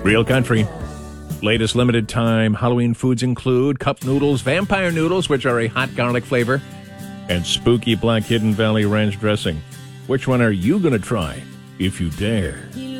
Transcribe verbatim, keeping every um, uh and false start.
Real country. Latest limited time Halloween foods include cup noodles, vampire noodles, which are a hot garlic flavor, and spooky black Hidden Valley ranch dressing. Which one are you going to try if you dare?